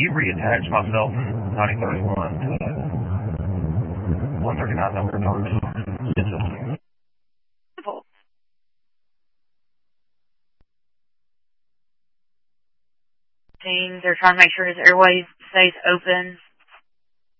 reattach myself 9031 to 139 number numbers. They're trying to make sure his airway stays open.